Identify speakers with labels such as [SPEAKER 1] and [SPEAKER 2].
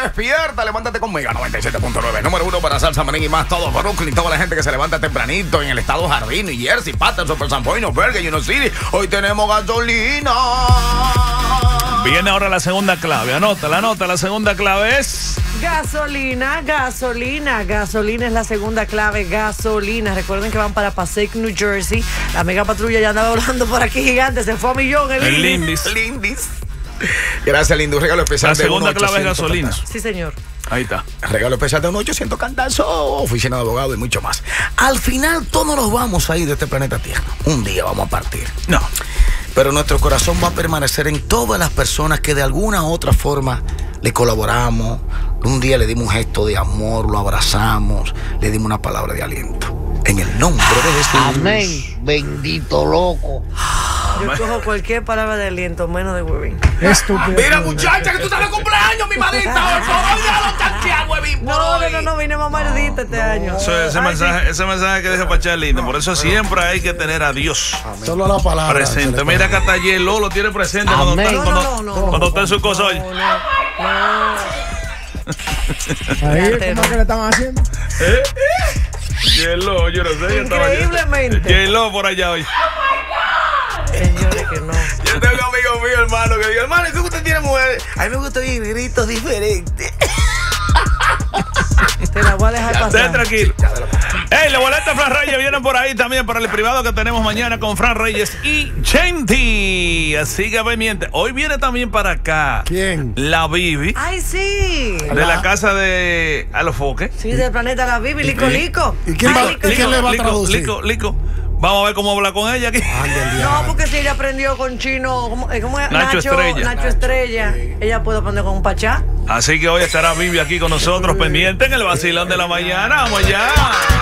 [SPEAKER 1] despierta, levántate con Mega 97.9, número 1 para salsa, merengue y más, todo Brooklyn, toda la gente que se levanta tempranito en el estado Jardín, New Jersey, Patterson, Super San Point, Bergen, Union City. Hoy tenemos gasolina.
[SPEAKER 2] Viene ahora la segunda clave, anótala, la segunda clave es...
[SPEAKER 3] Gasolina es la segunda clave, gasolina. Recuerden que van para Passaic, New Jersey. La mega patrulla ya andaba volando por aquí gigante, se fue a millón
[SPEAKER 2] el Lindis.
[SPEAKER 1] Gracias, Lindis. Regalo especial
[SPEAKER 2] la
[SPEAKER 1] de
[SPEAKER 2] segunda clave es gasolina.
[SPEAKER 1] Cantazos.
[SPEAKER 3] Sí, señor.
[SPEAKER 2] Ahí está.
[SPEAKER 1] Regalo especial de 800 cantazos, oficina de abogado y mucho más. Al final todos nos vamos a ir de este planeta Tierra. Un día vamos a partir.
[SPEAKER 2] No.
[SPEAKER 1] Pero nuestro corazón va a permanecer en todas las personas que de alguna u otra forma le colaboramos. Un día le dimos un gesto de amor, lo abrazamos, le dimos una palabra de aliento. En el nombre de Jesús.
[SPEAKER 4] Amén. Bendito loco.
[SPEAKER 3] Yo cojo cualquier palabra de aliento, menos de huevín.
[SPEAKER 1] Mira, muchacha, que tú estás de cumpleaños, mi madita. Por favor, déjalo chanchear, huevín.
[SPEAKER 3] No, vine mamardita este año.
[SPEAKER 2] Ese mensaje que deja para Charlie, por eso siempre hay que tener a Dios.
[SPEAKER 5] Solo la palabra
[SPEAKER 2] presente. Mira que hasta Yelo lo tiene presente cuando está en su cosa. Oye.
[SPEAKER 5] Ahí, ¿cómo que le estaban haciendo?
[SPEAKER 2] Yelo, yo no sé.
[SPEAKER 3] Increíblemente.
[SPEAKER 2] Yelo por allá hoy.
[SPEAKER 3] Señores, que no.
[SPEAKER 1] Yo tengo un amigo mío, hermano, que dice, hermano, ¿qué usted tiene mujeres? A mí me gusta oír gritos diferentes.
[SPEAKER 3] Te la voy a dejar pasar.
[SPEAKER 2] Esté tranquilo. Hey, los boletos de Fran Reyes vienen por ahí también para el privado que tenemos mañana con Fran Reyes y Chenti. Así que pendiente. Hoy viene también para acá.
[SPEAKER 5] ¿Quién?
[SPEAKER 2] La Bibi.
[SPEAKER 3] Ay, sí.
[SPEAKER 2] De la casa de Alofoque.
[SPEAKER 3] Sí, del planeta La Bibi, Lico.
[SPEAKER 5] ¿Y quién le va a traducir?
[SPEAKER 2] Lico. Vamos a ver cómo habla con ella aquí.
[SPEAKER 3] No, porque si ella aprendió con chino, ¿cómo es?
[SPEAKER 2] Nacho
[SPEAKER 3] Estrella. Ella puede aprender con un pachá.
[SPEAKER 2] Así que hoy estará Bibi aquí con nosotros, pendiente en el vacilón de la mañana. Vamos allá.